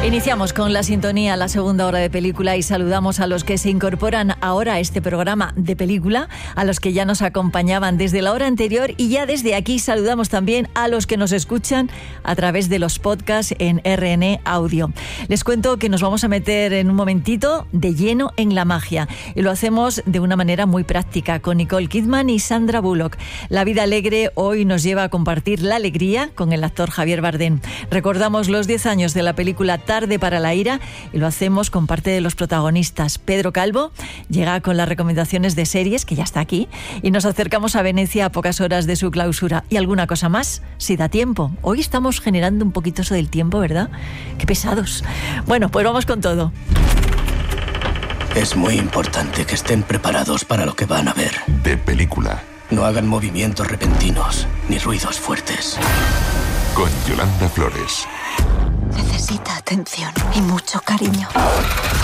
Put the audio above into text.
Iniciamos con la sintonía la segunda hora de película y saludamos a los que se incorporan ahora a este programa de película, a los que ya nos acompañaban desde la hora anterior y ya desde aquí saludamos también a los que nos escuchan a través de los podcasts en RN Audio. Les cuento que nos vamos a meter en un momentito de lleno en la magia y lo hacemos de una manera muy práctica con Nicole Kidman y Sandra Bullock. La vida alegre hoy nos lleva a compartir la alegría con el actor Javier Bardem. Recordamos los 10 años de la película Tarde para la ira y lo hacemos con parte de los protagonistas. Pedro Calvo llega con las recomendaciones de series, que ya está aquí, y nos acercamos a Venecia a pocas horas de su clausura. ¿Y alguna cosa más? Si da tiempo. Hoy estamos generando un poquito eso del tiempo, ¿verdad? ¡Qué pesados! Bueno, pues vamos con todo. Es muy importante que estén preparados para lo que van a ver. De película. No hagan movimientos repentinos ni ruidos fuertes. Con Yolanda Flores. Necesita atención y mucho cariño.